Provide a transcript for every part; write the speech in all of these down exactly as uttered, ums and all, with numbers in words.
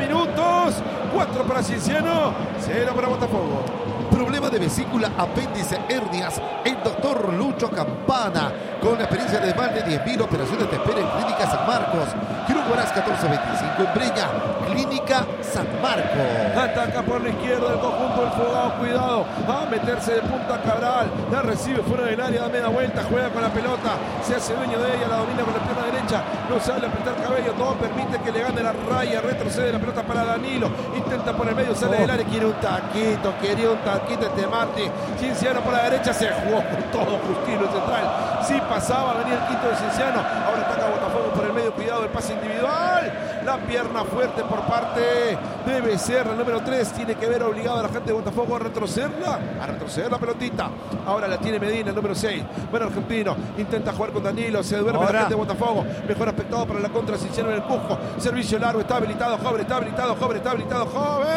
minutos. cuatro para Cienciano, cero para Botafogo. Problema de vesícula, apéndice, hernias. El doctor Lucho Campana, con la experiencia de más de diez mil operaciones, te espera en Clínica San Marcos. Cruz Guarás catorce veinticinco en Breña. Clínica San Marcos. Ataca por la izquierda el conjunto del Fogado. Cuidado a meterse de punta Cabral. La recibe fuera del área, da media vuelta, juega con la pelota. Se hace dueño de ella, la domina con la pierna derecha. No sale a apretar Cabello, no permite que le gane la raya. Retrocede la pelota para Danilo. Intenta por el medio, sale oh. del área. Quiere un taquito, quería un taquito este Martí. Cienciano por la derecha, se jugó con todo Justino el central. Si pasaba, venía el quinto de Cienciano. Ahora ataca Botafogo por el medio. Cuidado, el pase individual. La pierna fuerte por parte de Becerra, el número tres. Tiene que ver obligado a la gente de Botafogo a retrocederla. A retroceder la pelotita. Ahora la tiene Medina, el número seis. Bueno, argentino. Intenta jugar con Danilo. Se duerme ahora la gente de Botafogo. Mejor aspectado para la contra Cienciano en el Cusco. Servicio largo. Está habilitado Jover. Está habilitado Jover. Está habilitado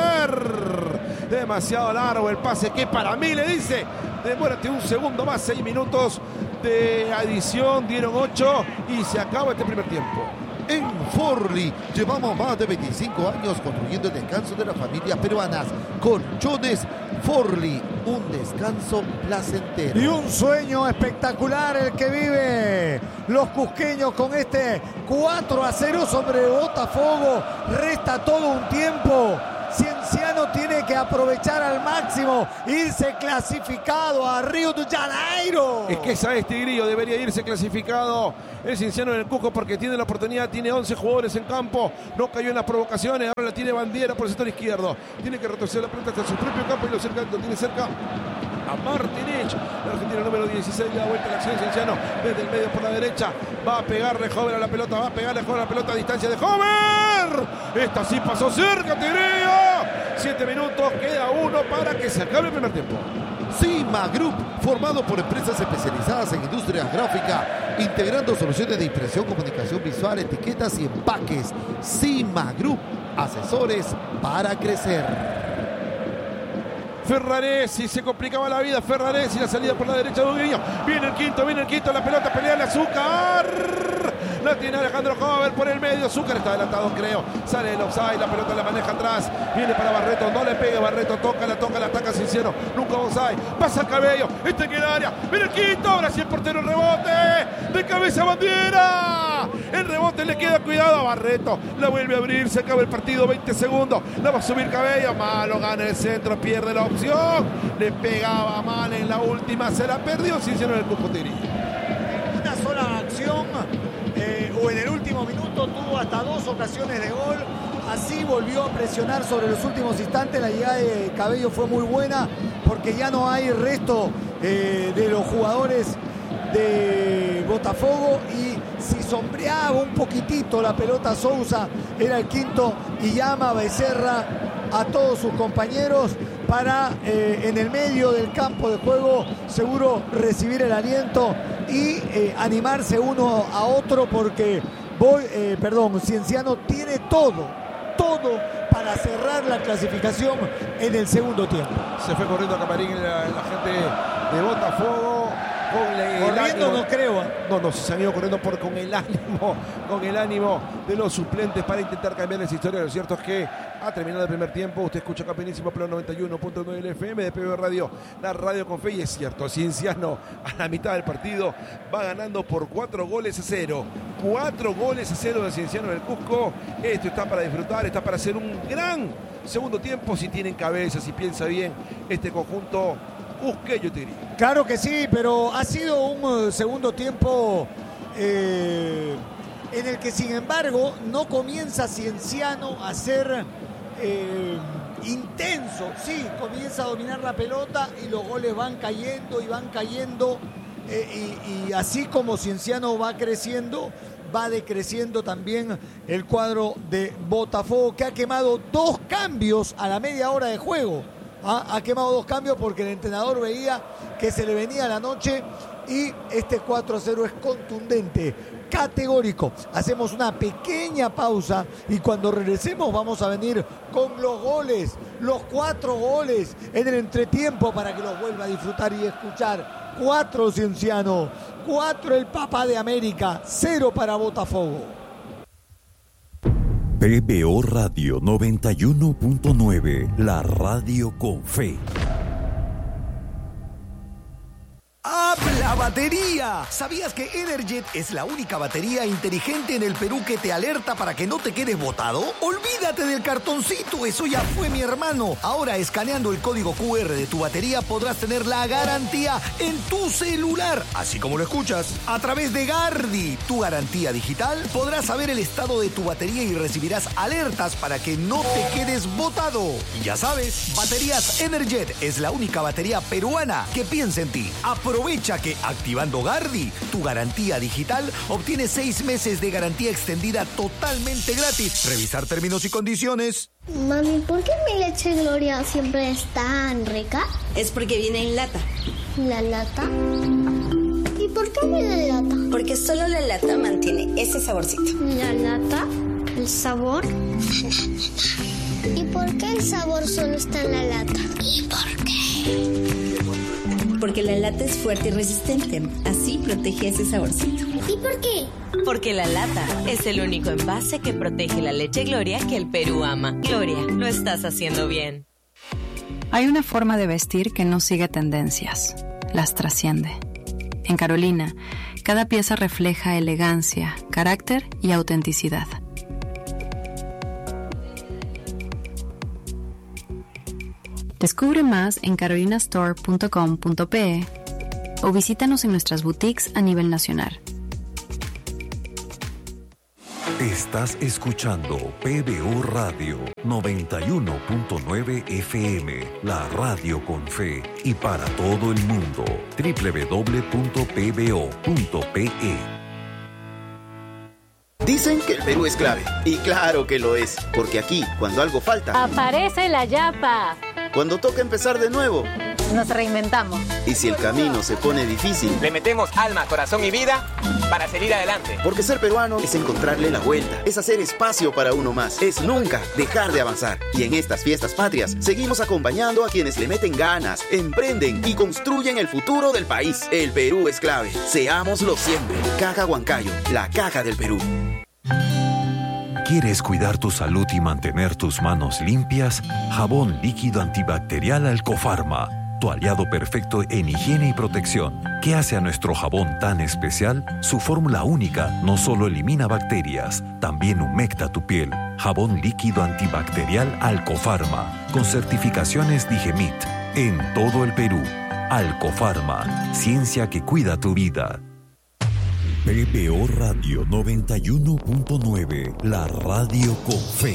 Jover. Demasiado largo el pase que para mí le dice. Demórate un segundo más. Seis minutos de adición. Dieron ocho y se acaba este primer tiempo. En Forli llevamos más de veinticinco años construyendo el descanso de las familias peruanas. Colchones Forli, un descanso placentero. Y un sueño espectacular el que vive los cusqueños con este cuatro a cero sobre Botafogo. Resta todo un tiempo. Cienciano tiene que aprovechar al máximo, irse clasificado a Río de Janeiro. Es que esa es Tigrillo, debería irse clasificado el Cienciano en el Cusco porque tiene la oportunidad, tiene once jugadores en campo, no cayó en las provocaciones, ahora la tiene Bandiera por el sector izquierdo, tiene que retroceder la pelota hasta su propio campo y lo, cerca, lo tiene cerca a Martinich, el argentino número dieciséis, le da vuelta a la acción Cienciano desde el medio por la derecha, va a pegarle Joven a la pelota, va a pegarle Joven a la pelota a distancia de Joven. Esta sí pasó cerca, Tigrillo. Siete minutos, queda uno para que se acabe el primer tiempo. Cima Group, formado por empresas especializadas en industrias gráficas, integrando soluciones de impresión, comunicación visual, etiquetas y empaques. Cima Group, asesores para crecer. Ferraresi, se complicaba la vida, Ferraresi, la salida por la derecha de Huguinho, viene el quinto, viene el quinto, la pelota, pelea el Azúcar, la tiene Alejandro Jover por el medio, Azúcar está adelantado creo, sale el offside, la pelota la maneja atrás, viene para Barreto, no le pega Barreto, toca, la toca, la ataca Cienciano, nunca offside, pasa el Cabello, este que el área, viene el quinto, ahora sí el portero, el rebote, de cabeza Bandiera, el rebote le queda cuidado a Barreto, la vuelve a abrir, se acaba el partido, veinte segundos, la va a subir Cabello, malo, gana el centro, pierde la opción. Le pegaba mal en la última, se la perdió Cienciano en el Cusco Tigrillo. Una sola acción eh, o en el último minuto tuvo hasta dos ocasiones de gol. Así volvió a presionar sobre los últimos instantes. La llegada de Cabello fue muy buena porque ya no hay resto eh, de los jugadores de Botafogo y si sombreaba un poquitito la pelota Sousa era el quinto y llama a Becerra a todos sus compañeros para eh, en el medio del campo de juego seguro recibir el aliento y eh, animarse uno a otro porque voy, eh, perdón, Cienciano tiene todo, todo para cerrar la clasificación en el segundo tiempo. Se fue corriendo a Camarín la, la gente de Botafogo. Con el corriendo ánimo, no creo. No, no, se han ido corriendo por, con el ánimo, con el ánimo de los suplentes para intentar cambiar esa historia. Lo cierto es que ha terminado el primer tiempo. Usted escucha Campeonísimo Pleno noventa y uno punto nueve F M de P B Radio, la radio con fe. Y es cierto, Cienciano a la mitad del partido va ganando por cuatro goles a cero. Cuatro goles a cero de Cienciano en el Cusco. Esto está para disfrutar, está para hacer un gran segundo tiempo si tienen cabeza, si piensa bien este conjunto cusqueño, te diría. Claro que sí, pero ha sido un uh, segundo tiempo eh, en el que sin embargo no comienza Cienciano a ser eh, intenso. Sí, comienza a dominar la pelota y los goles van cayendo y van cayendo eh, y, y así como Cienciano va creciendo, va decreciendo también el cuadro de Botafogo, que ha quemado dos cambios a la media hora de juego. Ha, ha quemado dos cambios porque el entrenador veía que se le venía la noche y este cuatro a cero es contundente, categórico. Hacemos una pequeña pausa y cuando regresemos vamos a venir con los goles, los cuatro goles en el entretiempo para que los vuelva a disfrutar y escuchar. Cuatro Cienciano, cuatro el Papá de América, cero para Botafogo. P B O Radio noventa y uno punto nueve, la radio con fe. ¡Habla batería! ¿Sabías que Energet es la única batería inteligente en el Perú que te alerta para que no te quedes botado? Olvídate del cartoncito, eso ya fue, mi hermano. Ahora, escaneando el código Q R de tu batería, podrás tener la garantía en tu celular, así como lo escuchas. A través de Gardi, tu garantía digital, podrás saber el estado de tu batería y recibirás alertas para que no te quedes botado. Y ya sabes, Baterías Energet es la única batería peruana que piensa en ti. Aprovecha que activando Gardi, tu garantía digital, obtienes seis meses de garantía extendida totalmente gratis. Revisar términos y condiciones. Mami, ¿por qué mi leche Gloria siempre es tan rica? Es porque viene en lata. ¿La lata? ¿Y por qué viene en lata? Porque solo la lata mantiene ese saborcito. ¿La lata? ¿El sabor? ¿Y por qué el sabor solo está en la lata? ¿Y por qué? Porque la lata es fuerte y resistente, así protege ese saborcito. ¿Y por qué? Porque la lata es el único envase que protege la leche Gloria que el Perú ama. Gloria, lo estás haciendo bien. Hay una forma de vestir que no sigue tendencias, las trasciende. En Carolina, cada pieza refleja elegancia, carácter y autenticidad. Descubre más en carolina store punto com punto pe o visítanos en nuestras boutiques a nivel nacional. Estás escuchando P B O Radio noventa y uno punto nueve F M, la radio con fe y para todo el mundo. doble u doble u doble u punto p b o punto p e. Dicen que el Perú es clave, y claro que lo es, porque aquí, cuando algo falta, aparece la yapa. Cuando toca empezar de nuevo, nos reinventamos. Y si el camino se pone difícil, le metemos alma, corazón y vida para seguir adelante. Porque ser peruano es encontrarle la vuelta, es hacer espacio para uno más, es nunca dejar de avanzar. Y en estas fiestas patrias, seguimos acompañando a quienes le meten ganas, emprenden y construyen el futuro del país. El Perú es clave. Seámoslo siempre. Caja Huancayo, la caja del Perú. ¿Quieres cuidar tu salud y mantener tus manos limpias? Jabón líquido antibacterial Alcofarma, tu aliado perfecto en higiene y protección. ¿Qué hace a nuestro jabón tan especial? Su fórmula única no solo elimina bacterias, también humecta tu piel. Jabón líquido antibacterial Alcofarma, con certificaciones Digemit, en todo el Perú. Alcofarma, ciencia que cuida tu vida. P B O Radio noventa y uno punto nueve, la radio con fe.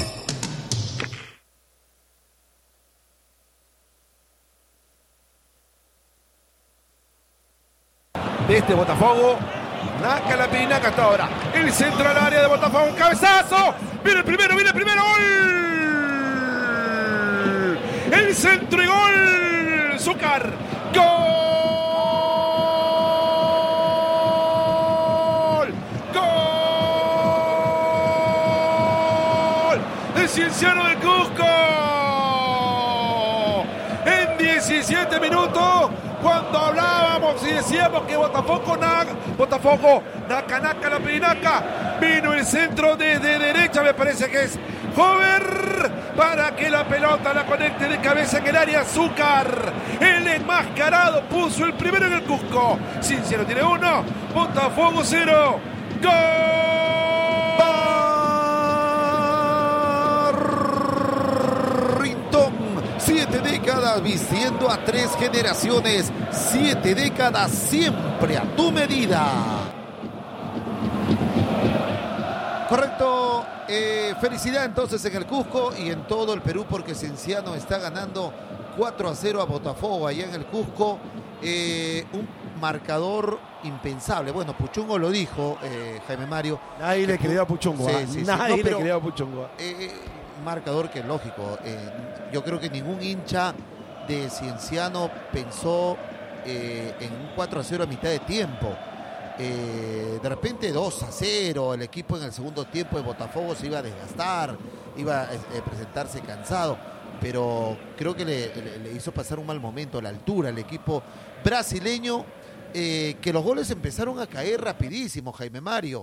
De este Botafogo, naca la pirinaca hasta ahora. El centro al área de Botafogo, un cabezazo. Viene el primero, viene el primero, gol. El centro y gol. Zúcar, gol. Cienciano del Cusco en diecisiete minutos, cuando hablábamos y decíamos que Botafogo naca, Botafogo naca, naca la pirinaca, vino el centro desde derecha, me parece que es Hover, para que la pelota la conecte de cabeza en el área. Zúcar, el enmascarado, puso el primero en el Cusco. Cienciano tiene uno, Botafogo cero, gol. Siete décadas vistiendo a tres generaciones. Siete décadas siempre a tu medida. Correcto. Eh, felicidad entonces en el Cusco y en todo el Perú, porque Cienciano está ganando cuatro a cero a Botafogo allá en el Cusco. Eh, un marcador impensable. Bueno, Puchungo lo dijo, eh, Jaime Mario. Nadie le creyó a Puchungo. Sí, ¿eh? sí, sí. Nadie No, pero, le creyó a Puchungo. Eh, marcador que es lógico. Eh, yo creo que ningún hincha de Cienciano pensó eh, en un cuatro a cero a mitad de tiempo. Eh, de repente dos a cero, el equipo en el segundo tiempo de Botafogo se iba a desgastar, iba a eh, presentarse cansado, pero creo que le, le, le hizo pasar un mal momento, la altura, el equipo brasileño, eh, que los goles empezaron a caer rapidísimo, Jaime Mario.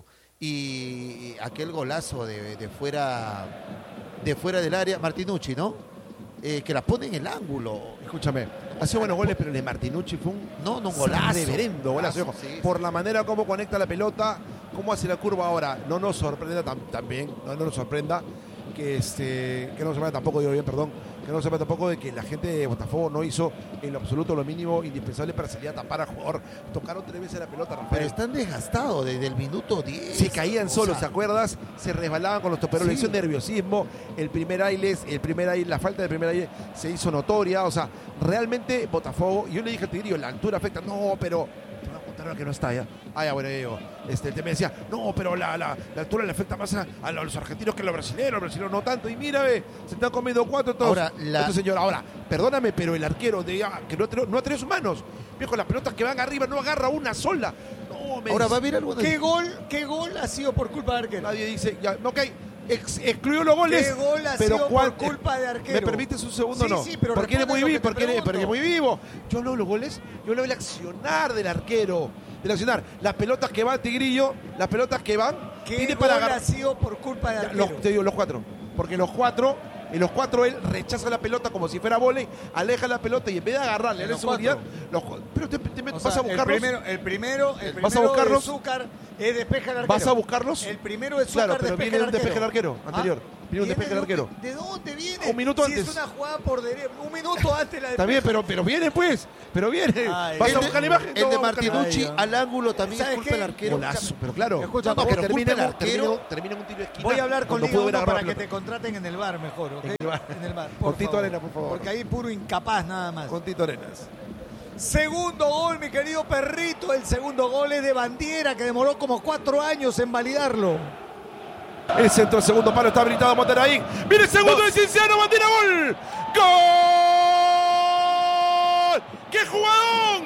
y aquel golazo de, de fuera de fuera del área, Martinucci, ¿no? Eh, que la pone en el ángulo. Escúchame, ha sido buenos goles, pero el de Martinucci fue un, no, no, un golazo. reverendo golazo. golazo sí, por sí. la manera como conecta la pelota, cómo hace la curva ahora. No nos sorprenda tam, también, no, no nos sorprenda que este que no nos sorprenda tampoco, digo bien, perdón, que no nos sorprenda tampoco de que la gente de Botafogo no hizo en lo absoluto lo mínimo indispensable para salir a tapar al jugador. Tocaron tres veces la pelota, Rafael. Pero están desgastados desde el minuto diez. Se caían solos, sea, ¿te acuerdas? Se resbalaban con los toperoles, sí. hizo nerviosismo. El primer aire, el primer aire, la falta del primer aire se hizo notoria. O sea, realmente Botafogo, yo le dije a Tigrillo, la altura afecta. No, pero te voy a contar ahora que no está ya. Ah, ya, bueno, digo, este, te me decía, no, pero la, la, la altura le afecta más a, a los argentinos que a los brasileños, los brasileños no tanto. Y mira, ve, se están comiendo cuatro todos. Ahora, la... Entonces, señor, ahora, perdóname, pero el arquero de, ah, que no, no ha tenido sus manos. Viejo, las pelotas que van arriba no agarra una sola. No, me ahora dice, va a haber algo de... ¿Qué gol, ¿Qué gol ha sido por culpa de arquero? Nadie dice, ya, ok, ex, excluyó los goles. ¿Qué gol ha pero sido cuál, por culpa de arquero? ¿Me permites un segundo? Sí, no. sí, pero porque eres muy vivo, porque eres, porque eres muy vivo. Yo hablo de los goles, yo hablo del accionar del arquero. Del accionar. Las pelotas que van, Tigrillo, las pelotas que van, ¿Qué tiene gol para ha agarrar. sido por culpa de arquero? Los, te digo, los cuatro. Porque los cuatro, en los cuatro él rechaza la pelota como si fuera vóley, aleja la pelota y en vez de agarrarle a la seguridad, los, pero te, te, te o vas sea, a buscarlos. El primero, el primero, el ¿Vas a primero buscarlos? de Zúcar es despeja el arquero. ¿Vas a buscarlos? El primero de Zúcar claro, pero despeja viene el un despeje del arquero. arquero anterior. ¿Ah? Viene un despeje del arquero. ¿De dónde viene? Un minuto si antes. es una jugada por derecha. Un minuto antes la Está bien, pero, pero viene pues. Pero viene. Ay, ¿Vas el a de, buscar la imagen? El no, de buscar la Martinucci imagen. al ángulo también es ¿Sabes culpa qué? del arquero. Golazo, pero claro. Escucha, no, porque pero termina, culpa del termina, arquero. termina en un tiro de esquina. Voy a hablar con cuando Liga pudo uno haber para agarrado que la te contraten en el bar mejor, ¿ok? En el bar. En el bar, por Con Tito favor. Arena, por favor. Porque ahí puro incapaz nada más. Con Tito Arenas. Segundo gol, mi querido perrito. El segundo gol es de Bandiera, que demoró como cuatro años en validarlo. El centro del segundo palo está habilitado Monterrey. Viene el segundo Dos. de Cienciano, Bandera, gol. ¡Gol! ¡Qué jugadón!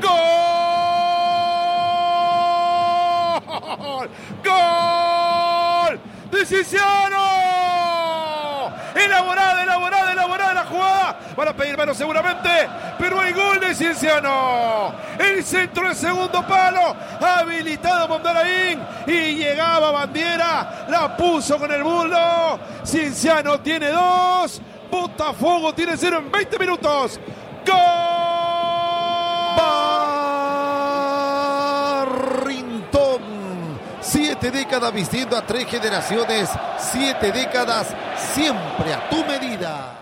¡Gol! ¡Gol! ¡De Cienciano! Elaborada, elaborada, elaborada la jugada. Van a pedir mano seguramente, pero hay gol de Cienciano. El centro del segundo palo, habilitado Mondaraín. Y llegaba Bandiera, la puso con el bullo. Cienciano tiene dos, Botafogo tiene cero en veinte minutos. ¡Gol! Barrington. Siete décadas vistiendo a tres generaciones. Siete décadas siempre a tu medida.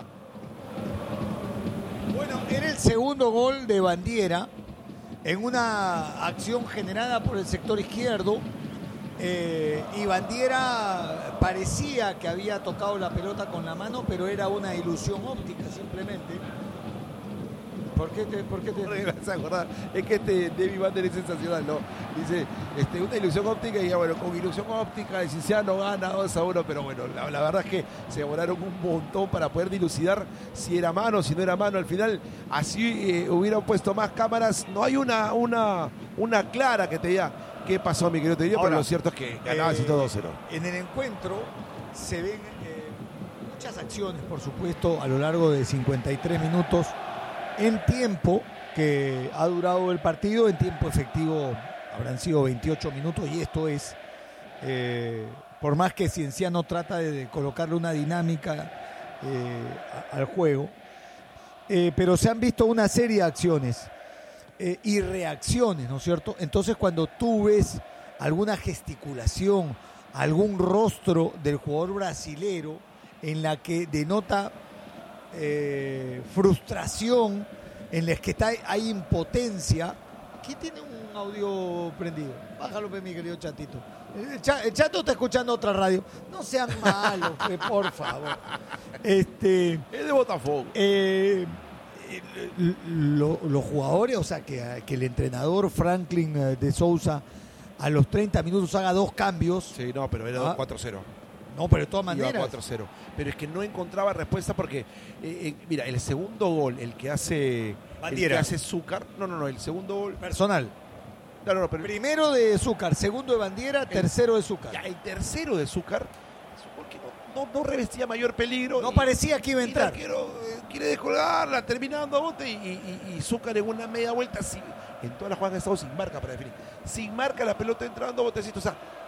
Bueno, era el segundo gol de Bandiera en una acción generada por el sector izquierdo. Eh, y Bandiera parecía que había tocado la pelota con la mano, pero era una ilusión óptica simplemente. ¿Por qué te, por qué te... No me vas a acordar, es que este David Vander es sensacional, ¿no? Dice, este, una ilusión óptica y ya bueno, con ilusión óptica el Cienciano gana dos a uno, pero bueno, la, la verdad es que se demoraron un montón para poder dilucidar si era mano, si no era mano. Al final, así eh, hubieran puesto más cámaras, no hay una, una, una clara que te diga qué pasó, mi querido, te diría, pero lo cierto es que ganaba eh, dos cero. En el encuentro se ven eh, muchas acciones, por supuesto, a lo largo de cincuenta y tres minutos. En tiempo que ha durado el partido, en tiempo efectivo habrán sido veintiocho minutos, y esto es, eh, por más que Cienciano trata de, de colocarle una dinámica eh, a, al juego, eh, pero se han visto una serie de acciones eh, y reacciones, ¿no es cierto? Entonces, cuando tú ves alguna gesticulación, algún rostro del jugador brasilero en la que denota Eh, frustración, en las que está, hay impotencia. ¿Quién tiene un audio prendido? Bájalo, mi querido Chatito. El, cha, el Chato está escuchando otra radio. No sean malos, pues, por favor. Este, es de Botafogo. Eh, lo, los jugadores, o sea, que, que el entrenador Franklin de Sousa a los treinta minutos haga dos cambios. Sí, no, pero era ¿Ah? cuatro cero. No, pero de todas Iba maneras. cuatro cero. Pero es que no encontraba respuesta porque, eh, eh, mira, el segundo gol, el que hace Bandiera. el que hace Zúcar, no, no, no, el segundo gol Personal. No, no, no, pero Primero de Zúcar, segundo de Bandiera, tercero de Zúcar. ya, el tercero de Zúcar es un gol que no, no, no revestía mayor peligro. No y- parecía que iba a y el entrar. arquero, eh, quiere descolgarla, terminando a bote y, y, y Zúcar en una media vuelta, sí, en todas las jugadas ha estado sin marca para definir. Sin marca la pelota entrando a botecito, o sea,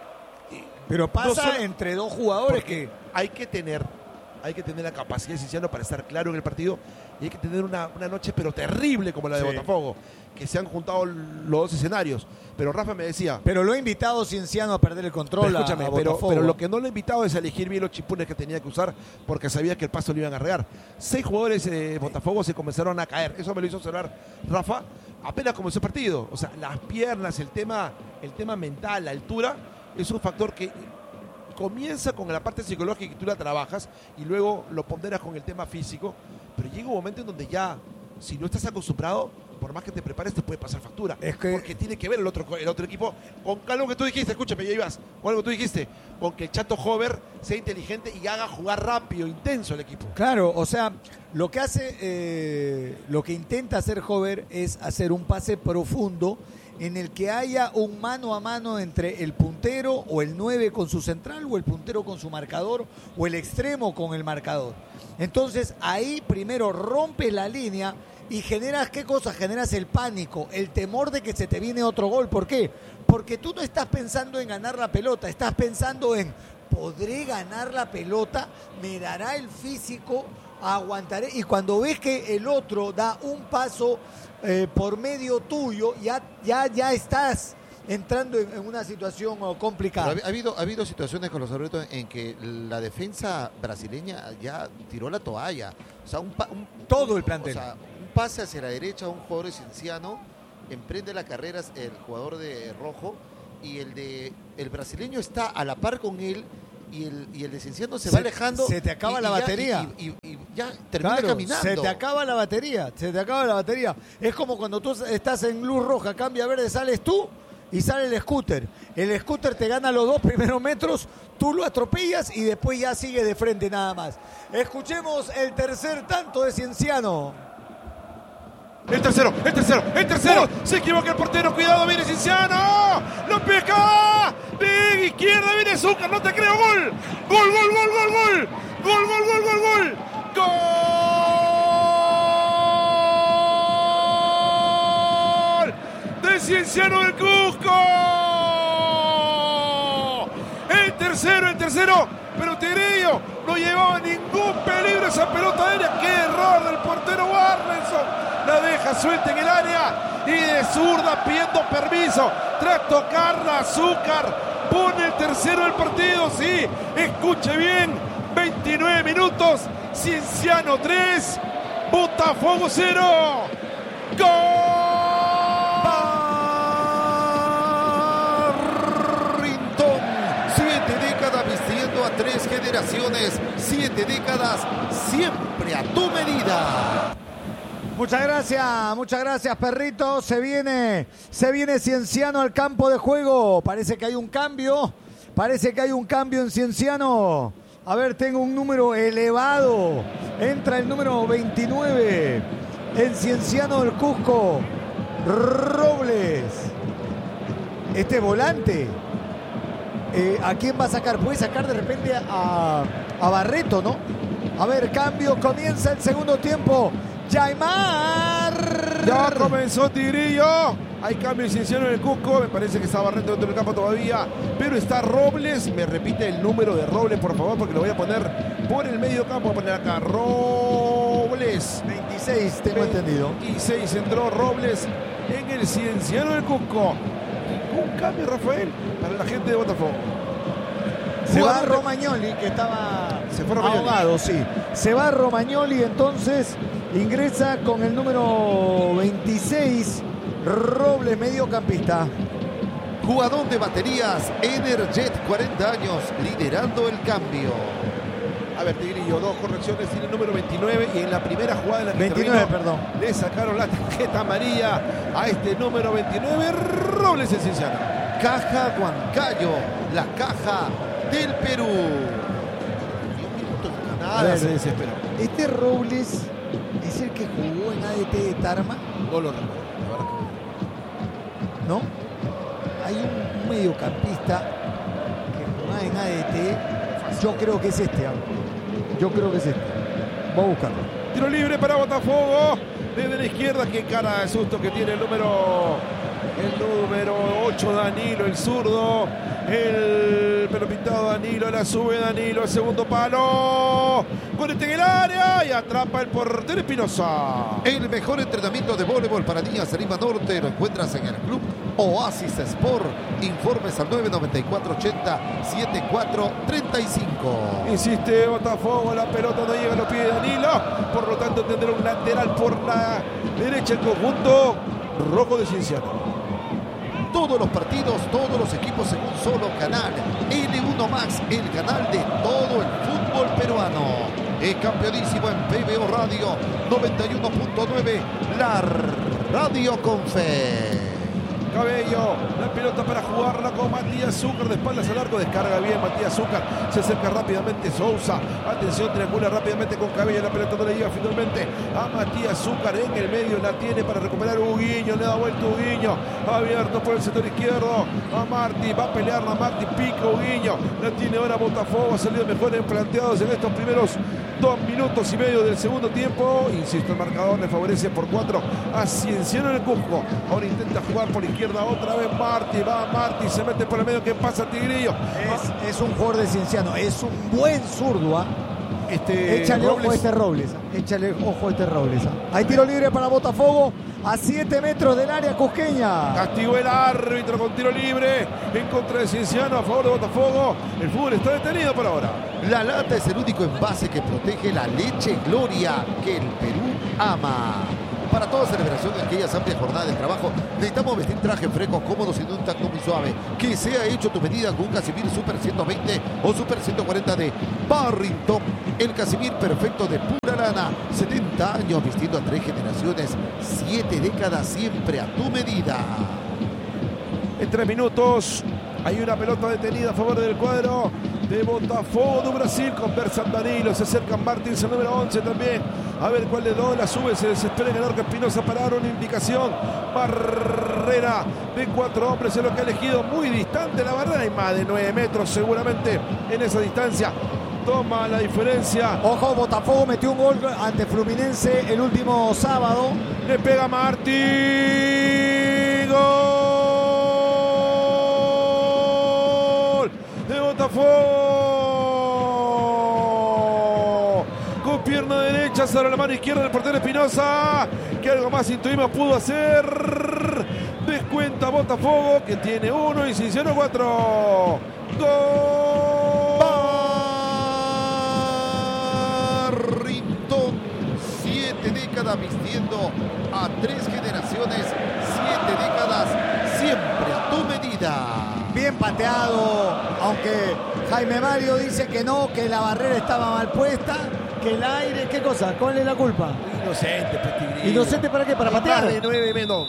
Pero pasa no solo, entre dos jugadores que hay que tener, hay que tener la capacidad de Cienciano para estar claro en el partido y hay que tener una, una noche pero terrible como la de sí. Botafogo, que se han juntado los dos escenarios. Pero Rafa me decía... Pero lo ha invitado Cienciano a perder el control. Pero escúchame, a, a pero, pero lo que no lo ha invitado es a elegir bien los chipunes que tenía que usar porque sabía que el paso lo iban a regar. Seis jugadores de Botafogo se comenzaron a caer. Eso me lo hizo observar Rafa apenas comenzó el partido. O sea, las piernas, el tema, el tema mental, la altura, es un factor que comienza con la parte psicológica que tú la trabajas y luego lo ponderas con el tema físico. Pero llega un momento en donde ya, si no estás acostumbrado, por más que te prepares, te puede pasar factura. Es que... Porque tiene que ver el otro, el otro equipo con algo que tú dijiste, escúchame, ya ibas, con algo que tú dijiste, con que el Chato Hover sea inteligente y haga jugar rápido, intenso el equipo. Claro, o sea, lo que hace, eh, lo que intenta hacer Hover es hacer un pase profundo en el que haya un mano a mano entre el puntero o el nueve con su central o el puntero con su marcador o el extremo con el marcador. Entonces ahí primero rompes la línea y generas, ¿qué cosa? Generas el pánico, el temor de que se te viene otro gol. ¿Por qué? Porque tú no estás pensando en ganar la pelota, estás pensando en, ¿podré ganar la pelota? ¿Me dará el físico? ¿Aguantaré? Y cuando ves que el otro da un paso eh, por medio tuyo, ya, ya, ya estás entrando en, en una situación oh, complicada. Pero ha, ha, habido, ha habido situaciones con los árbitros en que la defensa brasileña ya tiró la toalla. O sea, un, un todo el plantel. O sea, un pase hacia la derecha, un jugador de Cienciano, emprende la carrera el jugador de rojo y el de el brasileño está a la par con él y el, y el de Cienciano se, se va alejando. Se te acaba y, la y ya, batería. Y, y, y ya termina claro, caminando. Se te acaba la batería, se te acaba la batería. Es como cuando tú estás en luz roja, cambia a verde, sales tú y sale el scooter. El scooter te gana los dos primeros metros, tú lo atropellas y después ya sigue de frente nada más. Escuchemos el tercer tanto de Cienciano. El tercero, el tercero, el tercero. ¡Oh! Se equivoca el portero, cuidado, viene Cienciano. ¡Lo pesca! De izquierda viene Zúcar, no te creo, gol. Gol, gol, gol, gol, gol. Gol, gol, gol, gol, gol. Gol de Cienciano del Cusco. El tercero, el tercero. Pero Tigrillo no llevaba ningún peligro esa pelota aérea. ¡Qué error del portero Warrenson! La deja suelta en el área y de zurda pidiendo permiso tras tocarla. Azúcar pone el tercero del partido. Sí, escuche bien, veintinueve minutos, Cienciano tres, Botafogo cero. ¡Gol! Barrington, siete décadas vistiendo a tres generaciones, siete décadas siempre a tu medida. Muchas gracias, muchas gracias, perrito. Se viene, se viene Cienciano al campo de juego. Parece que hay un cambio. Parece que hay un cambio en Cienciano. A ver, tengo un número elevado. Entra el número veintinueve en Cienciano del Cusco. Robles. Este volante. Eh, ¿A quién va a sacar? Puede sacar de repente a, a Barreto, ¿no? A ver, cambio. Comienza el segundo tiempo. Jaimar. Ya comenzó Tigrillo. Hay cambio de Cienciano en el Cusco. Me parece que está Barreto dentro del campo todavía. Pero está Robles. Me repite el número de Robles, por favor, porque lo voy a poner por el medio campo. Voy a poner acá Robles. veintiséis, tengo entendido. veintiséis entró Robles en el Cienciano del Cusco. Un cambio, Rafael, para la gente de Botafogo. Se va Romagnoli, que estaba Se fue Romagnoli. ahogado, sí. Se va Romagnoli, entonces ingresa con el número veintiséis, Robles, mediocampista. Jugador de baterías, Energet, cuarenta años, liderando el cambio. A ver, Tigrillo, dos correcciones, tiene el número veintinueve y en la primera jugada en la que veintinueve, terminó, perdón. le sacaron la tarjeta amarilla a este número veintinueve, Robles en Cienciano. Caja Huancayo, la caja del Perú. Nada, A ver, se desesperó. Este Robles es el que jugó en A D T de Tarma, No lo recuerdo. ¿no? Hay un, un mediocampista que jugaba en A D T. Yo creo que es este. ¿eh? Yo creo que es este. Voy a buscarlo. Tiro libre para Botafogo. Desde la izquierda, qué cara de susto que tiene el número el número ocho, Danilo, el zurdo. El el pelo pintado Danilo, la sube Danilo, el segundo palo. Con este en el área y atrapa el portero Espinosa. El mejor entrenamiento de voleibol para niñas en Lima Norte lo encuentras en el club Oasis Sport. Informes al nueve noventa y cuatro ochenta setenta y cuatro treinta y cinco. Insiste Botafogo, la pelota no llega a los pies de Danilo. Por lo tanto tendrá un lateral por la derecha el conjunto rojo de Cienciano. Todos los partidos, todos los equipos en un solo canal. L uno Max, el canal de todo el fútbol peruano. Es campeonísimo en P B O Radio noventa y uno punto nueve, la radio con fe. Cabello, la pelota para jugarla con Matías Zúcar, de espaldas al arco, descarga bien Matías Zúcar, se acerca rápidamente Sousa, atención, triangula rápidamente con Cabello, la pelota no le llega finalmente a Matías Zúcar, en el medio la tiene para recuperar Huguiño, le da vuelta Huguiño, abierto por el sector izquierdo, a Martí, va a pelear a Martí, pica Huguiño, la tiene ahora Botafogo, ha salido mejor en planteados en estos primeros dos minutos y medio del segundo tiempo, insisto, el marcador le favorece por cuatro a Cienciano en el Cusco, ahora intenta jugar por izquierda otra vez Martí, va Martí, se mete por el medio, que pasa Tigrillo. Es, es un jugador de Cienciano, es un buen zurdo, ¿eh? Este, échale Robles. ojo a este Robles, ¿eh? échale ojo a este Robles. ¿eh? Hay tiro libre para Botafogo a siete metros del área cusqueña. Castigó el árbitro con tiro libre en contra de Cienciano a favor de Botafogo. El fútbol está detenido por ahora. La lata es el único envase que protege la leche Gloria que el Perú ama. Para toda celebración en aquellas amplias jornadas de trabajo, necesitamos vestir traje fresco, cómodo, sin un tacto muy suave. Que sea hecho a tu medida con un Casimir Super ciento veinte o Super ciento cuarenta de Barrington. El Casimir perfecto de pura lana. setenta años vistiendo a tres generaciones. siete décadas siempre a tu medida. En tres minutos hay una pelota detenida a favor del cuadro de Botafogo de Brasil. Conversan Danilo, se acercan Martins, el número once también. A ver cuál de dos la sube, se desespera en el arco Espinosa para dar una indicación. Barrera de cuatro hombres es lo que ha elegido, muy distante la barrera, hay más de nueve metros seguramente en esa distancia. Toma la diferencia. Ojo, Botafogo metió un gol ante Fluminense el último sábado. Le pega Martí. Gol de Botafogo. Con pierna derecha sobre la mano izquierda del portero Espinosa, que algo más intuimos pudo hacer. Descuenta Botafogo, que tiene uno y Cienciano cuatro. Gol. Siete décadas vistiendo a tres generaciones, siete décadas siempre a tu medida. Bien pateado, aunque Jaime Mario dice que no, que la barrera estaba mal puesta, que el aire, ¿qué cosa? ¿Cuál es la culpa? Inocente, Petigrí. ¿Inocente para qué? ¿Para patear? Más de nueve metros.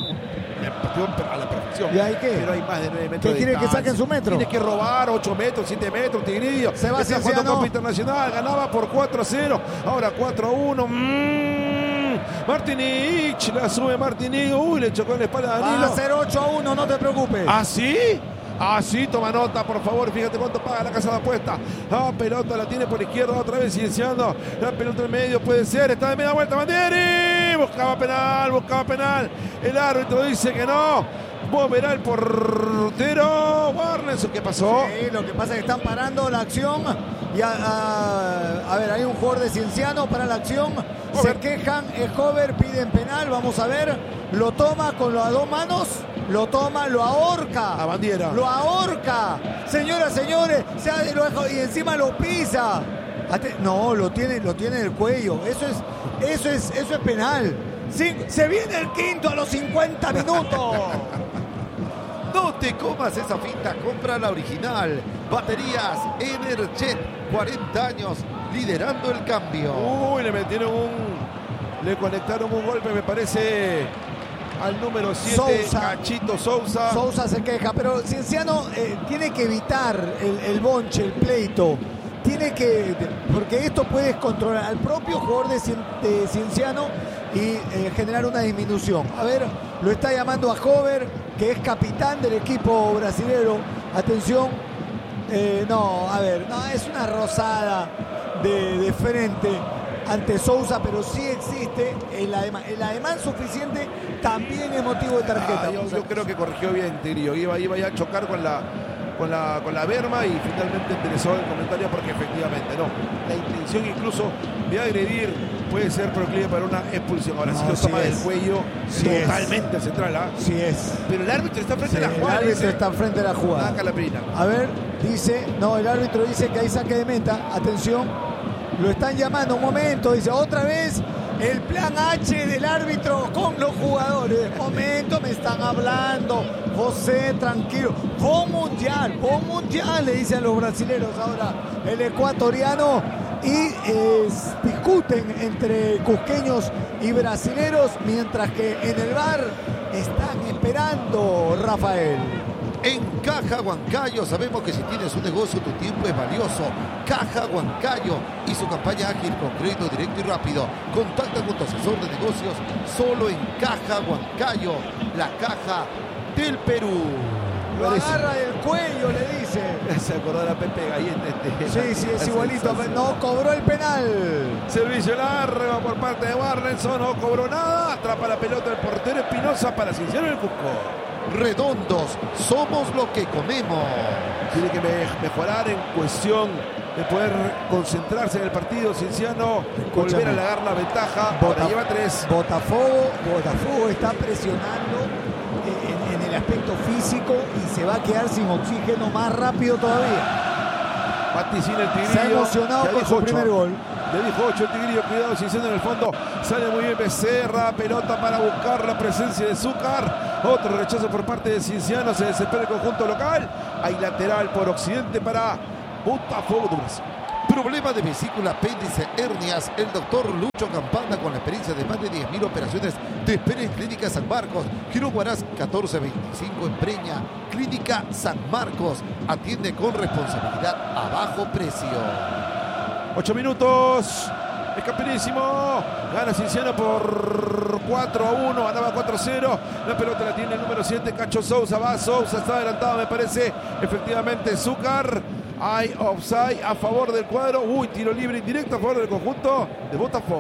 A la perfección. ¿Y hay qué? Pero hay más de nueve metros. ¿Qué de quiere que distancia. saquen su metro? Tiene que robar ocho metros, siete metros, Tigrillo. Se va Está jugando Cienciano. Copa Internacional, ganaba por cuatro a cero, ahora cuatro a uno. Mm. Martinich, la sube Martinich. Uy, le chocó en la espalda a Danilo. Va a ser ocho a uno, no te preocupes. ¿Ah, sí? Ah, sí, toma nota, por favor. Fíjate cuánto paga la casa de apuesta. Ah, pelota la tiene por izquierda otra vez Cienciano. La pelota en medio puede ser. Está de media vuelta. Mandieri. Buscaba penal, buscaba penal. El árbitro dice que no. Moverá el portero. Warnes, ¿qué pasó? Sí, lo que pasa es que están parando la acción. Y a, a, a ver, hay un jugador de Cienciano para la acción. Hover. Se quejan, es Hover, piden penal. Vamos a ver. Lo toma con las dos manos. Lo toma, lo ahorca. A Bandiera. Lo ahorca. Señoras, señores, se ha- lo deja- y encima lo pisa. Ate- No, lo tiene, lo tiene en el cuello. Eso es, eso es, eso es penal. Sí, se viene el quinto a los cincuenta minutos. No te comas esa finta, compra la original. Baterías Energet, cuarenta años liderando el cambio. Uy, le metieron un. Le conectaron un golpe, me parece, al número siete, Sousa. Cachito Sousa. Sousa se queja, pero Cienciano eh, tiene que evitar el, el bonche, el pleito. Tiene que, porque esto puedes controlar al propio jugador de, Cien- de Cienciano y eh, generar una disminución. A ver, lo está llamando a Hover, que es capitán del equipo brasilero. Atención, eh, no, a ver, no, es una rozada de, de frente ante Sousa, pero sí existe el ademán. El ademán suficiente también es motivo de tarjeta. Ah, yo, yo creo que corrigió bien, Tigrillo. Iba, iba ya a chocar con la con la, con la berma y finalmente enderezó el comentario porque efectivamente no. La intención incluso de agredir puede ser proclive para una expulsión. Ahora no, sí lo toma del cuello sí totalmente es. central. ¿ah? Sí es. Pero el árbitro está frente sí, a la jugada. El árbitro dice, está frente a la jugada. Ah, a ver, dice, no, el árbitro dice que hay saque de meta. Atención, lo están llamando. Un momento, dice, otra vez el plan H del árbitro con los jugadores. Momento, me están hablando. José, tranquilo. Bon mundial, bon mundial, le dicen los brasileños ahora. El ecuatoriano. Y eh, discuten entre cusqueños y brasileros, mientras que en el bar están esperando, Rafael. En Caja Huancayo sabemos que si tienes un negocio tu tiempo es valioso. Caja Huancayo y su campaña ágil con crédito directo y rápido. Contacta con tu asesor de negocios solo en Caja Huancayo, la caja del Perú. Lo agarra del cuello, le dice. Se acordó de la Pepe Galleta. Este. Sí, sí, es igualito. No cobró el penal. Servicio largo por parte de Barnelson. No cobró nada. Atrapa la pelota del portero Espinosa para Cienciano del Cusco. Redondos, somos lo que comemos. Tiene que mejorar en cuestión de poder concentrarse en el partido. Cienciano, Escúchame. volver a agarrar la ventaja. Bota, ahora lleva tres. Botafogo, Botafogo está presionando en, en el aspecto físico y se va a quedar sin oxígeno más rápido todavía. Vaticina el Tigrillo. Se ha emocionado con su primer gol. Le dijo ocho el Tigrillo, cuidado, Cienciano en el fondo. Sale muy bien Becerra, pelota para buscar la presencia de Zúcar. Otro rechazo por parte de Cienciano, se desespera el conjunto local. Hay lateral por occidente para Botafogo de Brasil. Problema de vesícula, apéndice, hernias. El doctor Lucho Campana, con la experiencia de más de diez mil operaciones, te espera en Clínica San Marcos. Girón Huaraz catorce veinticinco en Breña. Clínica San Marcos atiende con responsabilidad a bajo precio. Ocho minutos. Es campeonísimo. Gana Cienciano por cuatro a uno. Ganaba cuatro a cero. La pelota la tiene el número siete, Cacho Sousa. Va Sousa, está adelantado, me parece. Efectivamente, Zúcar. Hay offside a favor del cuadro. Uy, tiro libre indirecto a favor del conjunto de Botafogo.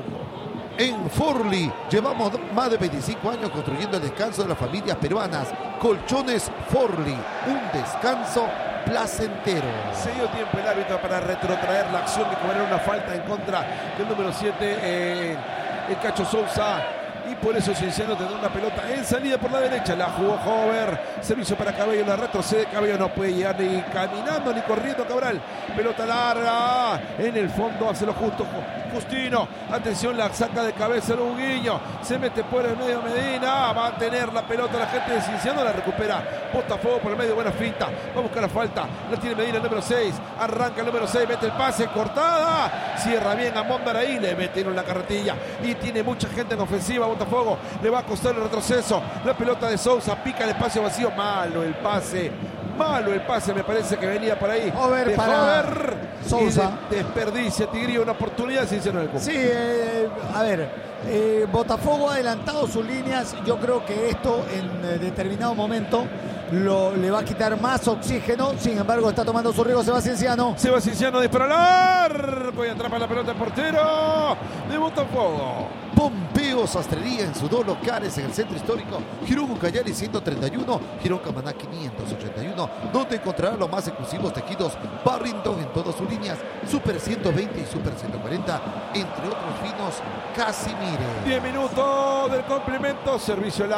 En Forli llevamos más de veinticinco años construyendo el descanso de las familias peruanas. Colchones Forli, un descanso placentero. Se dio tiempo el árbitro para retrotraer la acción de cobrar una falta en contra del número siete, eh, el Cacho Sousa. Y por eso Cienciano tendrá una pelota en salida por la derecha. La jugó Hover. Servicio para Cabello. La retrocede. Cabello no puede llegar ni caminando ni corriendo. Cabral. Pelota larga. En el fondo hace lo justo Justino. Atención, la saca de cabeza el Huguiño. Se mete por el medio Medina. Va a tener la pelota la gente de Cienciano. La recupera Botafogo por el medio. Buena finta. Va a buscar la falta. La tiene Medina el número seis. Arranca el número seis. Mete el pase. Cortada. Cierra bien a Mondaraí. Le metieron la carretilla. Y tiene mucha gente en ofensiva. Botafogo le va a costar el retroceso. La pelota de Sousa pica el espacio vacío. Malo el pase. Malo el pase, me parece que venía por ahí. Over de para Hover Sousa. De, desperdicia Tigrillo una oportunidad. Se hicieron el Sí, eh, a ver. Eh, Botafogo ha adelantado sus líneas. Yo creo que esto en eh, determinado momento lo, le va a quitar más oxígeno. Sin embargo, está tomando su riesgo. Se va Cienciano. Se va Cienciano, dispara largo y atrapa la pelota el portero de Botafogo. Pompeo Sastrería en sus dos locales en el centro histórico. Girón Ucayali ciento treinta y uno, Girón Camaná quinientos ochenta y uno, donde encontrará los más exclusivos tejidos Barrington en todas sus líneas, Super ciento veinte y Super ciento cuarenta, entre otros finos Casimire. diez minutos del complemento, servicio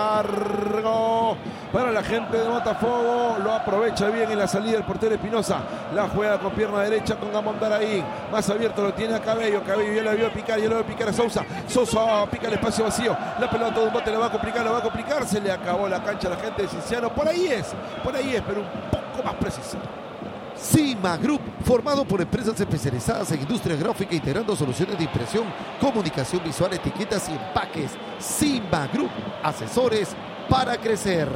largo para la gente de Botafogo. Lo aprovecha bien en la salida el portero Espinosa. La juega con pierna derecha con Gamondaraí. Más abierto lo tiene a Cabello. Cabello ya lo vio picar, ya lo vio picar a Sousa. Sousa pica el espacio vacío. La pelota de un bote le va a complicar, le va a complicar. Se le acabó la cancha a la gente de Cienciano. Por ahí es, por ahí es, pero un poco más preciso. Cima Group, formado por empresas especializadas en industria gráfica, integrando soluciones de impresión, comunicación visual, etiquetas y empaques. Cima Group, asesores para crecer.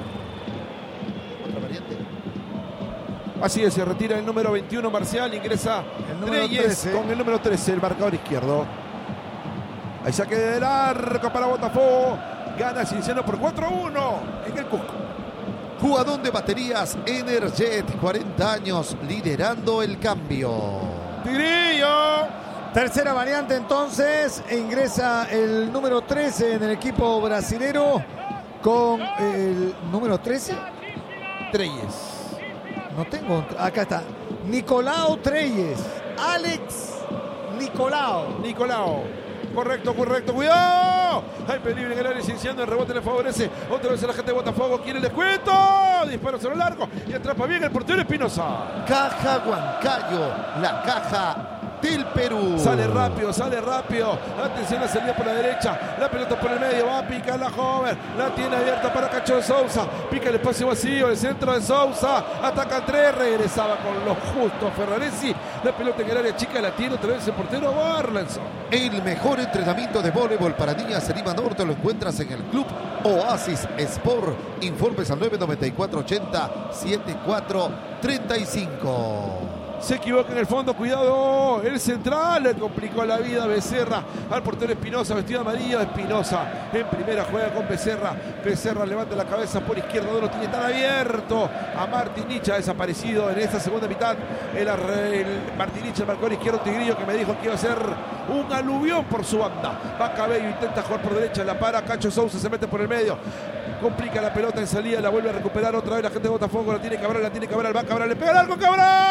Otra variante. Así es, se retira el número veintiuno Marcial, ingresa Reyes con el número trece, el marcador izquierdo. Hay saque del arco para Botafogo. Gana Cienciano por cuatro a uno en el Cusco. Jugador de baterías Energet, cuarenta años, liderando el cambio. Tigrillo. Tercera variante entonces. E ingresa el número trece en el equipo brasilero con el número trece. Treyes. No tengo, acá está. Nicolao Treyes. Alex Nicolao. Nicolao. Correcto, correcto, cuidado. Hay peligro en el área, Cienciano, el rebote le favorece. Otra vez a la gente de Botafogo, quiere el descuento. Disparo sobre el arco y atrapa bien el portero Espinosa. Caja Huancayo, la caja del Perú. Sale rápido, sale rápido. Atención, la salida por la derecha. La pelota por el medio. Va a picar la Hover. La tiene abierta para Cacho de Sousa. Pica el espacio vacío. El centro de Sousa. Ataca tres. Regresaba con lo justo Ferraresi. La pelota en el área chica la tiene otra vez el portero Barlenson. El mejor entrenamiento de voleibol para niñas en Lima Norte lo encuentras en el Club Oasis Sport. Informes al nueve noventa y cuatro ochenta setenta y cuatro treinta y cinco. Se equivoca en el fondo, cuidado, el central le complicó la vida a Becerra, al portero Espinosa, vestido amarillo. Espinosa en primera juega con Becerra. Becerra levanta la cabeza por izquierda, no lo tiene tan abierto. A Martinich, ha desaparecido en esta segunda mitad. El, el Martinich, el marcador izquierdo Tigrillo, que me dijo que iba a ser un aluvión por su banda. Va Cabello, intenta jugar por derecha, la para Cacho Sousa, se mete por el medio. Complica la pelota en salida, la vuelve a recuperar otra vez la gente de Botafogo. La tiene Cabral, la tiene Cabral, va Cabral, le pega el arco,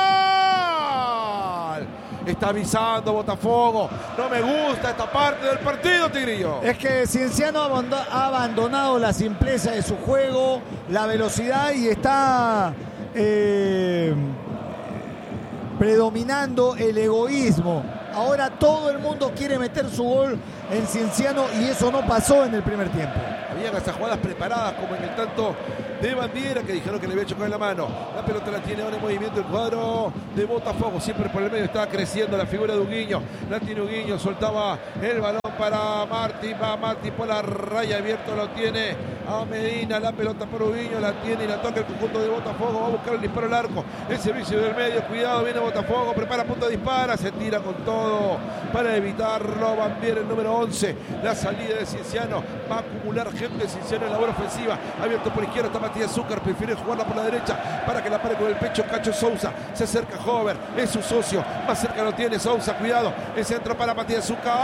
Cabral. Está avisando Botafogo. No me gusta esta parte del partido, Tigrillo. Es que Cienciano ha abandonado la simpleza de su juego, la velocidad y está eh, predominando el egoísmo. Ahora todo el mundo quiere meter su gol en Cienciano y eso no pasó en el primer tiempo. Habían esas jugadas preparadas como en el tanto de Bandiera, que dijeron que le había chocado en la mano. La pelota la tiene ahora en movimiento el cuadro de Botafogo. Siempre por el medio estaba creciendo la figura de Huguiño. La tiene Huguiño, soltaba el balón para Martín. Va Martín por la raya, abierto lo tiene a Medina. La pelota por Huguiño, la tiene y la toca el conjunto de Botafogo. Va a buscar el disparo al arco. El servicio del medio, cuidado, viene Botafogo. Prepara punta, dispara, se tira con todo para evitarlo. Bandiera el número once. La salida de Cienciano va a acumular gente de Cienciano en la labor ofensiva. Abierto por izquierda está Matías Zúcar, prefiere jugarla por la derecha para que la pare con el pecho Cacho Sousa. Se acerca Hover, es su socio, más cerca lo tiene Sousa, cuidado, el centro para Matías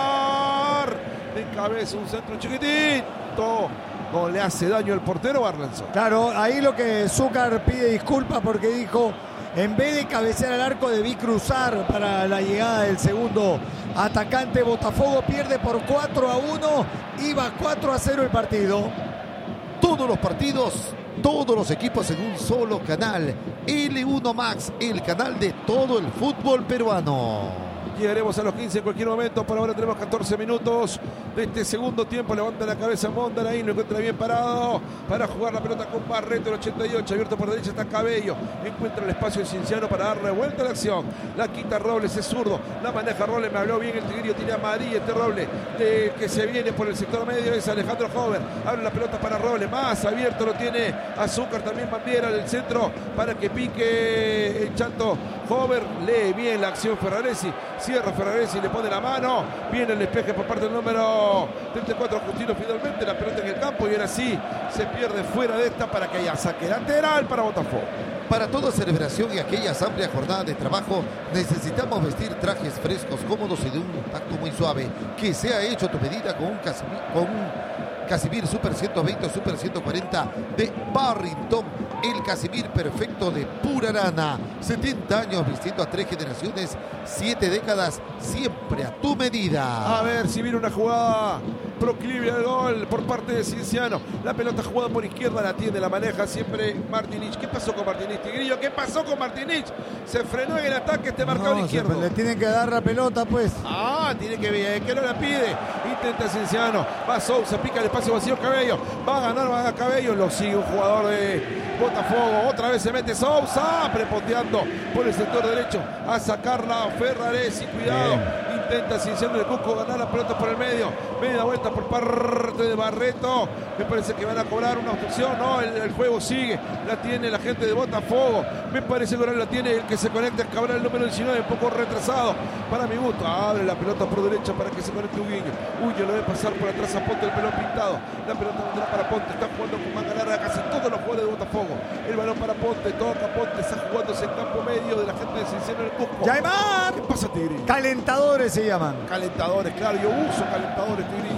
Zúcar, de cabeza un centro chiquitito, no le hace daño el portero Barlenson. Claro, ahí lo que Zúcar pide disculpas porque dijo, en vez de cabecear al arco debí cruzar para la llegada del segundo atacante. Botafogo pierde por cuatro a uno, iba cuatro a cero el partido. Todos los partidos, todos los equipos en un solo canal. L uno Max, el canal de todo el fútbol peruano. Llegaremos a los quince en cualquier momento. Por ahora tenemos catorce minutos de este segundo tiempo. Levanta la cabeza Mondaraín, lo encuentra bien parado para jugar la pelota con Barreto, el ochenta y ocho. Abierto por derecha está Cabello. Encuentra el espacio de Cienciano para darle vuelta a la acción. La quita Robles, es zurdo. La maneja Robles, me habló bien el Tigrillo. Tiene a María este Robles de, que se viene por el sector medio. Es Alejandro Hover. Abre la pelota para Robles. Más abierto lo tiene Azúcar. También Bandiera del centro para que pique el chato Hover. Lee bien la acción Ferraresi. Cierra Ferraresi, le pone la mano. Viene el despeje por parte del número treinta y cuatro, Justino finalmente. La pelota en el campo y ahora sí se pierde fuera de esta para que haya saque lateral para Botafogo. Para toda celebración y aquellas amplias jornadas de trabajo necesitamos vestir trajes frescos, cómodos y de un tacto muy suave. Que sea hecho a tu medida con un Casimir, con un Casimir Super ciento veinte o Super ciento cuarenta de Barrington. El Casimir perfecto de pura lana. setenta años vistiendo a tres generaciones, siete décadas, siempre a tu medida. A ver si viene una jugada proclive al gol por parte de Cienciano. La pelota jugada por izquierda, la tiene, la maneja siempre Martinich. ¿Qué pasó con Martinich, Tigrillo? ¿Qué pasó con Martinich? Se frenó en el ataque este marcador no, izquierdo. Se, le tienen que dar la pelota, pues. Ah, tiene que ver, que no la pide. Intenta Cienciano. Va Sousa, pica el espacio vacío Cabello. Va a ganar, va a ganar Cabello. Lo sigue un jugador de Botafogo. Otra vez se mete Sousa, preponteando por el sector derecho a sacarla Ferraresi. Cuidado. Bien. Intenta Cienciano de Cusco ganar la pelota por el medio. Media vuelta por parte de Barreto. Me parece que van a cobrar una obstrucción. No, el, el juego sigue. La tiene la gente de Botafogo. Me parece que ahora la tiene el que se conecta. Cabral, el número diecinueve, un poco retrasado para mi gusto. Abre la pelota por derecha para que se conecte Huguiño. Huguiño lo debe pasar por atrás a Ponte, el pelón pintado. La pelota vendrá para Ponte. Está jugando con manga larga casi todos los jugadores de Botafogo. El balón para Ponte. Toca Ponte. Está jugándose en campo medio de la gente de Cienciano del Cusco. ¡Yaimar! ¿Qué pasa, Tigrillo? Calentadores se llaman. Calentadores, claro. Yo uso calentadores, Tigrillo.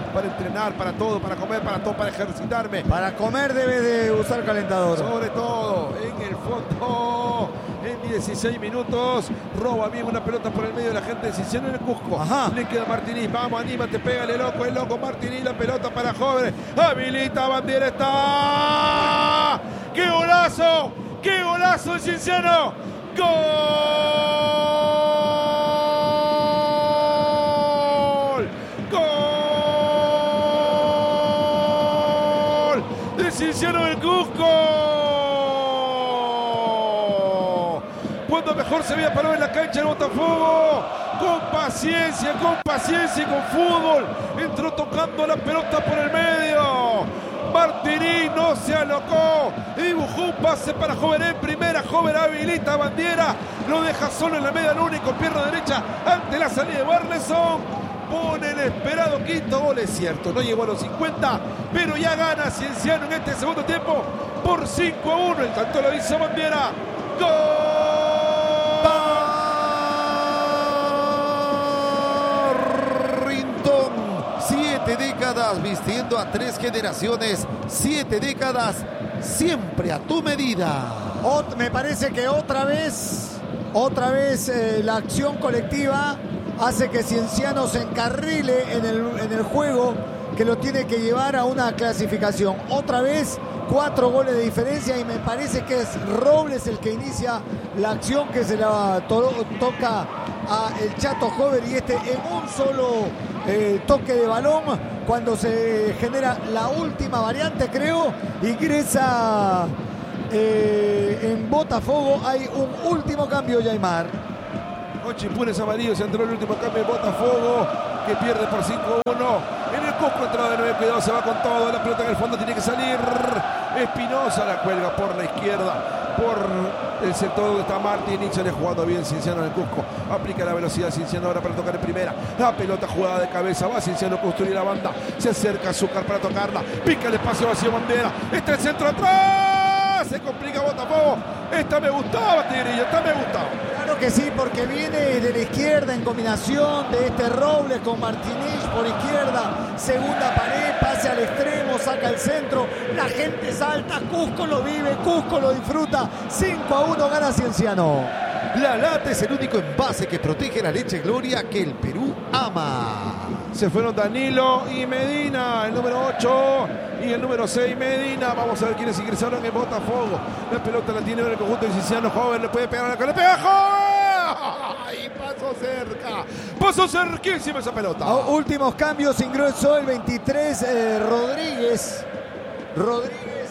para entrenar, para todo, para comer, para todo, para ejercitarme. Para comer debes de usar calentador. Sobre todo, en el fondo, en dieciséis minutos, roba bien una pelota por el medio de la gente de Cienciano en el Cusco. Ajá. Le queda Martínez, vamos, anímate, pégale, loco, el loco Martínez, la pelota para Jóvenes. Habilita, Bandiera está. ¡Qué golazo! ¡Qué golazo de Cienciano! ¡Gol! ¡Gol! De Cienciano del Cusco. Cuando mejor se había parado en la cancha el Botafogo. Con paciencia, con paciencia y con fútbol. Entró tocando la pelota por el medio. Martínez no se alocó. Dibujó un pase para Joven en primera. Joven habilita a Bandiera. Lo deja solo en la media, el único, pierna derecha ante la salida de Barleson. Pone el esperado quinto gol. Es cierto, no llegó a los cincuenta, pero ya gana Cienciano en este segundo tiempo por cinco a uno. El tanto lo hizo Bandiera. ¡Gol! Siete décadas vistiendo a tres generaciones. Siete décadas siempre a tu medida. Ot- me parece que otra vez, otra vez eh, la acción colectiva hace que Cienciano se encarrile en el, en el juego que lo tiene que llevar a una clasificación. Otra vez cuatro goles de diferencia y me parece que es Robles el que inicia la acción, que se la to- toca a el Chato Jover, y este en un solo eh, toque de balón, cuando se genera la última variante, creo, ingresa eh, en Botafogo. Hay un último cambio, Yaimar. Con chimpunes amarillos entró el último cambio de Botafogo, que pierde por cinco a uno. En el Cusco entró de nueve, cuidado, se va con todo. La pelota en el fondo tiene que salir. Espinosa la cuelga por la izquierda, por el sector donde está Martínez. Le jugando bien Cienciano en el Cusco. Aplica la velocidad Cienciano ahora para tocar en primera. La pelota jugada de cabeza. Va Cienciano a construir la banda. Se acerca Azúcar para tocarla. Pica el espacio vacío Bandera. Está el centro atrás. Se complica Botafogo. Esta me gustaba, Tigrillo. Esta me gustaba. Claro que sí, porque viene de la izquierda en combinación de este Robles con Martínez por izquierda. Segunda pared, pase al extremo, saca el centro. La gente salta, Cusco lo vive, Cusco lo disfruta. cinco a uno gana Cienciano. La Lata es el único envase que protege la leche Gloria que el Perú ama. Se fueron Danilo y Medina, el número ocho y el número seis Medina. Vamos a ver quiénes ingresaron en Botafogo. La pelota la tiene en el conjunto de Cienciano. Joven le puede pegar a la cara. ¡Le pega Joven! ¡Ay, pasó cerca! ¡Pasó cerquísima esa pelota! A últimos cambios, ingresó el veintitrés eh, Rodríguez. Rodríguez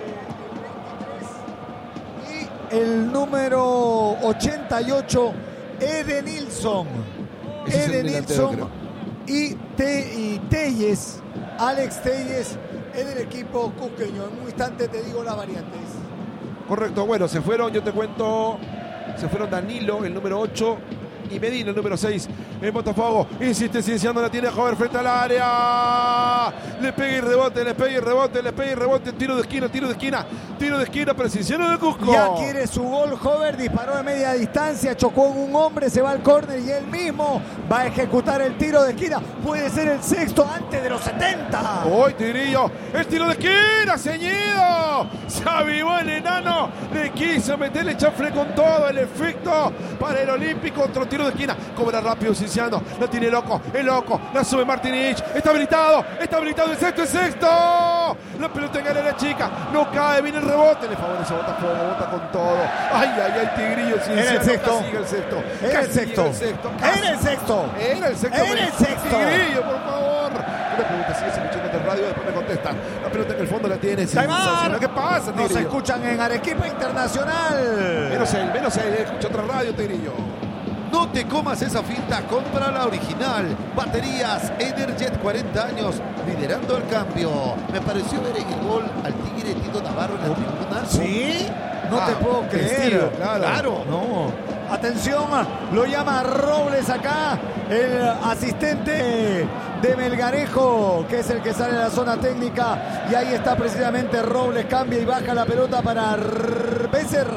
eh, el veintitrés. Y el número ochenta y ocho, Edenilson. Edenilson. Y, Te, y Telles, Alex Telles, en el equipo cusqueño. En un instante te digo las variantes. Correcto, bueno, se fueron, yo te cuento, se fueron Danilo, el número ocho, y Medina, el número seis, en Botafogo. Insiste Cienciano, la tiene a Jover frente al área. Le pega y rebote, le pega y rebote, le pega y rebote. Tiro de esquina, tiro de esquina, tiro de esquina para Cienciano de Cusco. Ya quiere su gol Jover, disparó de media distancia, chocó en un hombre, se va al córner y él mismo va a ejecutar el tiro de esquina. Puede ser el sexto antes de los setenta. Hoy Tigrillo, el tiro de esquina, ceñido. Se avivó el enano, le quiso meterle chanfle con todo, el efecto para el Olímpico. Otro tiro de esquina, cobra rápido Cienciano, la tiene loco, el loco, la sube Martínez, está habilitado, está habilitado el sexto, el sexto. La pelota en área chica, no cae, viene el rebote, le favorece a Botafogo, bota con todo. Ay, ay, ay, Tigrillo, Cienciano. Era el sexto. Casi el sexto. Era el Casi sexto. el sexto. Casi. Era el sexto. Era el sexto. Era el sexto. Tigrillo, por favor. Una pregunta, sigue escuchando de radio, después me contestan. La pelota en el fondo la tiene. Jaimar. ¿Qué pasa, Tigrillo? Nos escuchan en Arequipa Internacional. Menos él, menos él, escucha otra radio, Tigrillo. No te comas esa finta, compra la original. Baterías Energet, cuarenta años, liderando el cambio. Me pareció ver en el gol al Tigre Tito Navarro en la tribuna. ¿Sí? No Ah, te puedo creer. vestido, claro. Claro. No. Atención, lo llama Robles acá, el asistente de Melgarejo, que es el que sale de la zona técnica. Y ahí está precisamente Robles, cambia y baja la pelota para Becerra.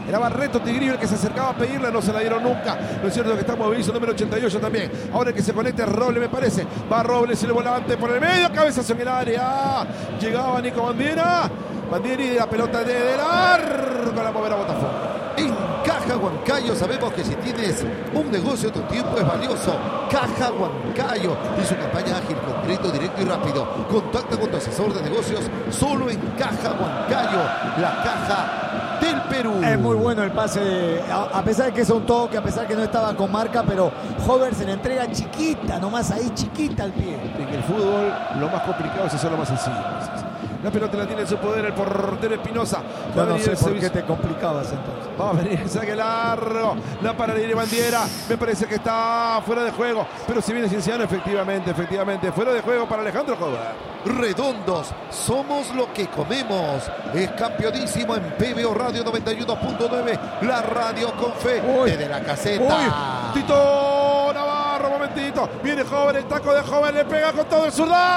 Era Barreto Tigrillo el que se acercaba a pedirla, no se la dieron nunca. Lo cierto es que está movilizo número ochenta y ocho también. Ahora el que se conecta es Robles, me parece. Va Robles, el volante por el medio, cabezazo en el área. Llegaba Nico Bandiera. Bandiera y la pelota de, de largo la moverá Botafogo. En Caja Huancayo sabemos que si tienes un negocio, tu tiempo es valioso. Caja Huancayo y su campaña ágil, concreto, directo y rápido. Contacta con tu asesor de negocios solo en Caja Huancayo, la caja del Perú. Es muy bueno el pase, de, a, a pesar de que es un toque, a pesar de que no estaba con marca, pero Hover se le entrega chiquita, nomás ahí, chiquita al pie. En el fútbol lo más complicado es hacer lo más sencillo. La pelota la tiene en su poder el portero Espinosa. Yo no sé por qué te complicabas entonces. Va a venir el saque largo. La para de Bandiera. Me parece que está fuera de juego. Pero si viene Cienciano, efectivamente, efectivamente. Fuera de juego para Alejandro Hover. Redondos, somos lo que comemos. Es campeonísimo en P B O Radio noventa y uno punto nueve. La radio con fe. Uy. Desde la caseta. Uy. Tito Navarro, momentito. Viene Hover, el taco de Hover. Le pega con todo el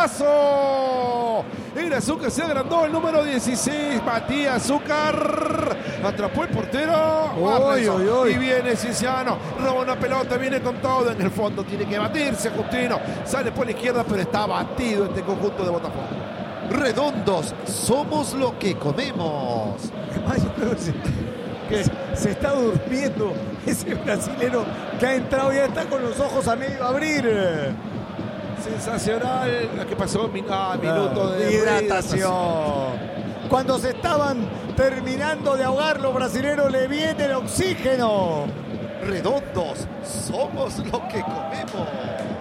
zurdazo. El Azúcar se agrandó, el número dieciséis, Matías Azúcar. Atrapó el portero. Uy, uy, uy. Y viene Cienciano. Roba una pelota, viene con todo. En el fondo tiene que batirse Justino. Sale por la izquierda, pero está batido este conjunto de Botafogo. Redondos, somos lo que comemos. Además, yo creo que se, se está durmiendo ese brasilero que ha entrado y ya está con los ojos a medio abrir. Sensacional. La que pasó ah, minuto de hidratación. Cuando se estaban terminando de ahogar los brasileños, le viene el oxígeno. Redondos, somos lo que comemos.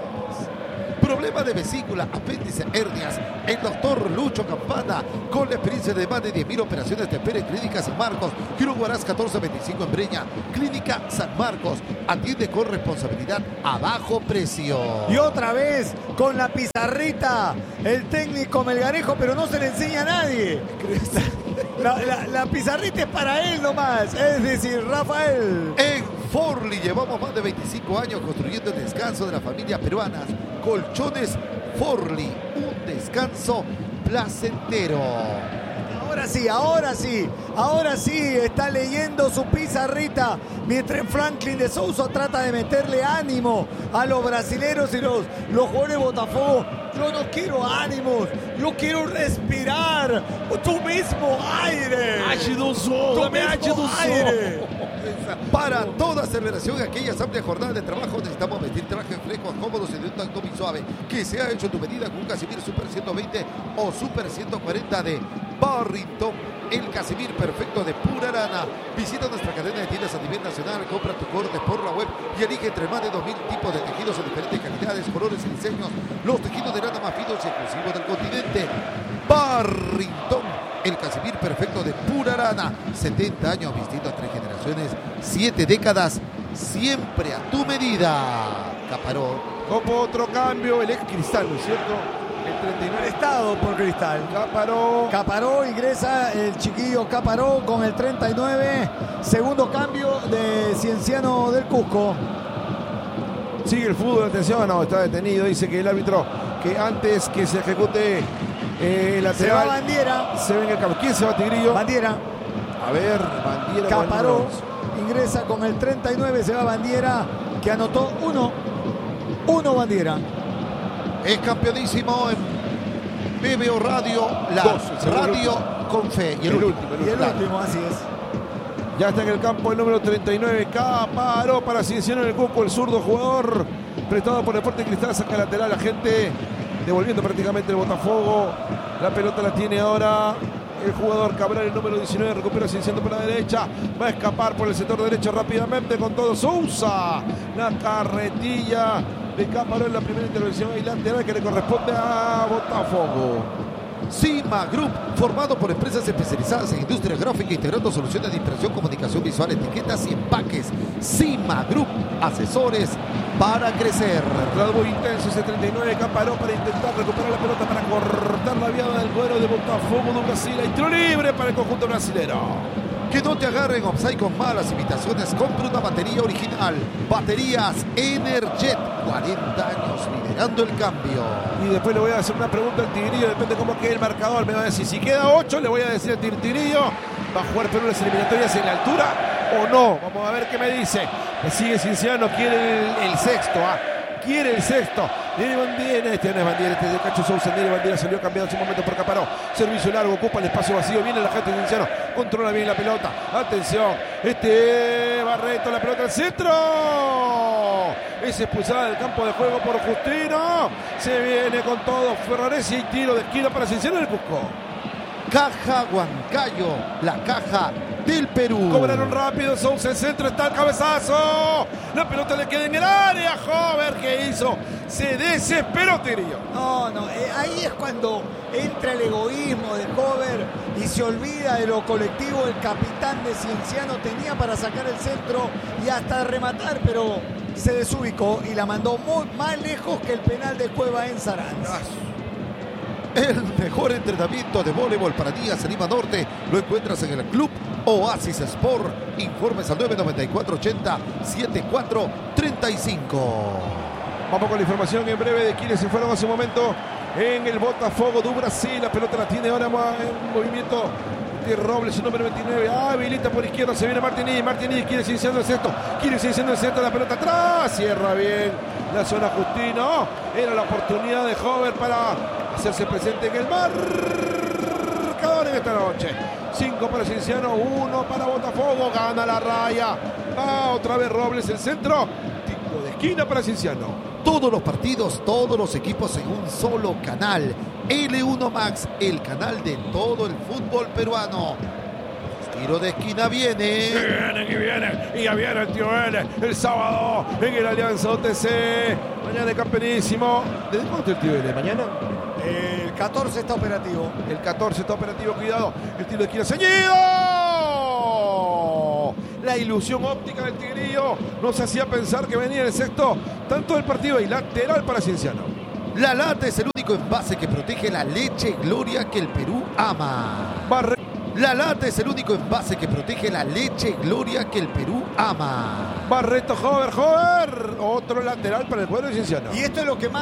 Problema de vesícula, apéndice, hernias. El doctor Lucho Campana, con la experiencia de más de diez mil operaciones, te espera en Clínica San Marcos. Quirón Huaraz catorce veinticinco en Breña. Clínica San Marcos. Atiende con responsabilidad a bajo precio. Y otra vez con la pizarrita, el técnico Melgarejo, pero no se le enseña a nadie. La, la, la pizarrita es para él nomás, es decir, Rafael. En Forli llevamos más de veinticinco años construyendo el descanso de las familias peruanas. Colchones Forli, un descanso placentero. Ahora sí, ahora sí, ahora sí está leyendo su pizarrita mientras Franklin de Sousa trata de meterle ánimo a los brasileros y los, los jugadores de Botafogo. Yo no quiero ánimos, yo quiero respirar tu mismo aire. Tu mismo aire. Para toda celebración, aquellas amplias jornadas de trabajo, necesitamos vestir trajes frescos, cómodos y de un tacto muy suave, que se ha hecho a tu medida con un Casimir Super ciento veinte o Super ciento cuarenta de Barrington. El Casimir perfecto de pura lana. Visita nuestra cadena de tiendas a nivel nacional, compra tu corte por la web y elige entre más de dos mil tipos de tejidos en diferentes calidades, colores y diseños. Los tejidos de lana más finos y exclusivos del continente. Barrington, el Casimir perfecto de pura lana. setenta años vistiendo a tres generaciones, siete décadas, siempre a tu medida. Caparó. Como otro cambio, el ex Cristal, ¿no es cierto? El treinta y nueve. Prestado por Cristal. Caparó. Caparó, ingresa el chiquillo Caparó con el treinta y nueve. Segundo cambio de Cienciano del Cusco. Sigue el fútbol, atención, no, está detenido. Dice que el árbitro, que antes que se ejecute eh, lateral. Se va Bandiera. Se ve en el campo. ¿Quién se va, Tigrillo? Bandiera. A ver, Bandiera. Caparó. Ingresa con el treinta y nueve. Se va Bandiera, que anotó uno. Uno Bandiera. Es campeonísimo en B B O Radio, la Dos, radio con fe. Y el, el último. El, y el último, así es. Ya está en el campo el número treinta y nueve, Caparó para Cienciano en el Cusco, el zurdo jugador prestado por Deportes Cristal, saca lateral la gente, devolviendo prácticamente el Botafogo. La pelota la tiene ahora el jugador Cabral, el número diecinueve, recupera Cienciano por la derecha, va a escapar por el sector derecho rápidamente con todo Sousa. La carretilla de Caparó en la primera intervención y lateral que le corresponde a Botafogo. Cima Group, formado por empresas especializadas en industria gráfica, integrando soluciones de impresión, comunicación visual, etiquetas y empaques. Cima Group, asesores para crecer. Entrado muy intenso ese treinta y nueve, Caparó para intentar recuperar la pelota, para cortar la viada del cuero de Botafogo do Brasil. Hay tiro libre para el conjunto brasilero. Que no te agarren offside con malas imitaciones. Compra una batería original. Baterías Energet. cuarenta años liderando el cambio. Y después le voy a hacer una pregunta al Tigrillo. Depende cómo quede el marcador. Me va a decir, si queda ocho, le voy a decir al Tigrillo. Va a jugar Perú las eliminatorias en la altura. o no. Vamos a ver qué me dice. Me sigue Cienciano, quiere el, el sexto. ¿ah? Quiere el sexto. Nere Bandiera, este no es Bandiera, este es de Cacho Sousa. Nere Bandiera salió cambiado en su momento por Caparó. Servicio largo, ocupa el espacio vacío. Viene la gente de Cienciano, controla bien la pelota. Atención, este Barreto, la pelota al centro. Es expulsada del campo de juego por Justino. Se viene con todo Ferraresi y tiro de esquina para Cienciano del Cusco. Caja Huancayo, la caja del Perú. Cobraron rápido, Sousa, el centro, está el cabezazo. La pelota le queda en el área. Jover, ¿qué hizo? Se desesperó Tigrillo. No, no, eh, ahí es cuando entra el egoísmo de Jover y se olvida de lo colectivo. El capitán de Cienciano tenía para sacar el centro y hasta rematar, pero se desubicó y la mandó muy más lejos que el penal de Cueva en Saranz. El mejor entrenamiento de voleibol para días en Lima Norte lo encuentras en el Club Oasis Sport. Informes al nueve nueve cuatro ochenta setenta y cuatro treinta y cinco. Vamos con la información en breve de quienes se fueron hace un momento en el Botafogo do Brasil. La pelota la tiene ahora en movimiento de Robles, su número veintinueve. Ah, habilita por izquierda, se viene Martínez. Martínez quiere seguir siendo el sexto. Quiere seguir siendo el sexto. La pelota atrás. Cierra bien la zona Justino. Era la oportunidad de Jover para hacerse presente en el marcador en esta noche. cinco para Cienciano, uno para Botafogo. Gana la raya. Va otra vez Robles, el centro. Tiro de esquina para Cienciano. Todos los partidos, todos los equipos en un solo canal. L uno Max, el canal de todo el fútbol peruano. Tiro de esquina viene. Y viene, y viene. Y ya viene el tío L. El sábado en el Alianza O T C. Mañana de campeonísimo. ¿Desde cuánto el tío L? ¿Mañana? El catorce está operativo. El catorce está operativo, cuidado. El tiro de esquina ceñido. La ilusión óptica del Tigrillo nos hacía pensar que venía el sexto. Tanto del partido y lateral para Cienciano. La lata es el único envase que protege la leche Gloria que el Perú ama. Barre La lata es el único envase que protege la leche Gloria que el Perú ama. Barreto, Jover, Jover. Otro lateral para el cuadro de Cienciano. Y esto es lo que más